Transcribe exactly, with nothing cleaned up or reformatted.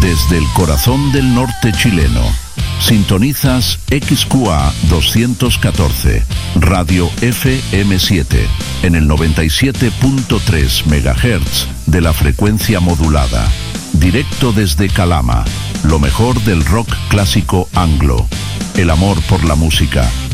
desde el corazón del norte chileno. Sintonizas X Q A doscientos catorce, Radio F M siete, en el noventa y siete punto tres megahertz de la frecuencia modulada. Directo desde Calama, lo mejor del rock clásico anglo. El amor por la música